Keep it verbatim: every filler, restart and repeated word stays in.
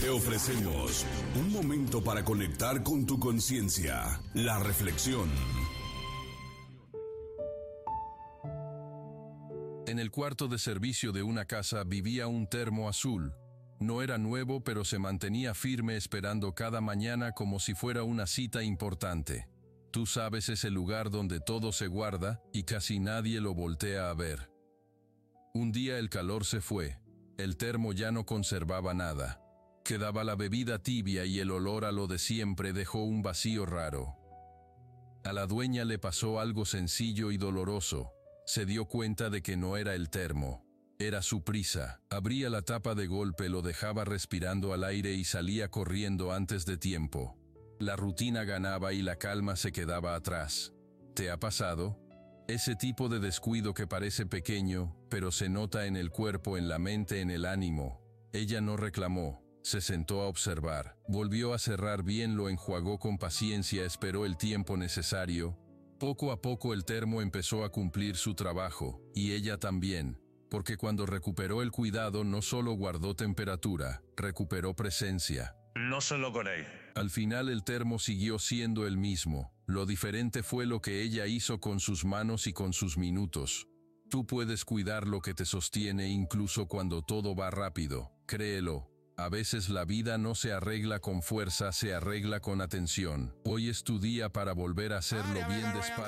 Te ofrecemos un momento para conectar con tu conciencia, la reflexión. En el cuarto de servicio de una casa vivía un termo azul. No era nuevo, pero se mantenía firme esperando cada mañana como si fuera una cita importante. Tú sabes, ese lugar donde todo se guarda y casi nadie lo voltea a ver. Un día el calor se fue. El termo ya no conservaba nada. Quedaba la bebida tibia y el olor a lo de siempre dejó un vacío raro. A la dueña le pasó algo sencillo y doloroso. Se dio cuenta de que no era el termo. Era su prisa. Abría la tapa de golpe, lo dejaba respirando al aire y salía corriendo antes de tiempo. La rutina ganaba y la calma se quedaba atrás. ¿Te ha pasado? Ese tipo de descuido que parece pequeño, pero se nota en el cuerpo, en la mente, en el ánimo. Ella no reclamó. Se sentó a observar. Volvió a cerrar bien, lo enjuagó con paciencia, esperó el tiempo necesario. Poco a poco el termo empezó a cumplir su trabajo, y ella también, porque cuando recuperó el cuidado no solo guardó temperatura, recuperó presencia. No se lo conéis. Al final el termo siguió siendo el mismo. Lo diferente fue lo que ella hizo con sus manos y con sus minutos. Tú puedes cuidar lo que te sostiene incluso cuando todo va rápido, créelo. A veces la vida no se arregla con fuerza, se arregla con atención. Hoy es tu día para volver a hacerlo bien despacio.